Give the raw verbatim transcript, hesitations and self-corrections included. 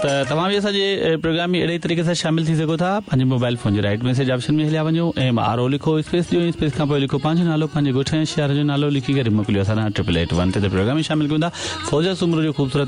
त तव्हां बि असांजे प्रोग्राम में अहिड़े तरीक़े सां शामिल थी सघो था। पंहिंजे मोबाइल फोन जे राइट मैसेज ऑप्शन में हलिया वञो ऐं आरो लिखो, स्पेस ॾियो, स्पेस खां पोइ लिखो पंहिंजो नालो, पंहिंजे ॻोठ ऐं शहर जो नालो लिखी करे मोकिलियो। असां ट्रिपल एट वन ते प्रोग्राम में शामिल कयूं था। फौजिया सूमरो जो ख़ूबसूरत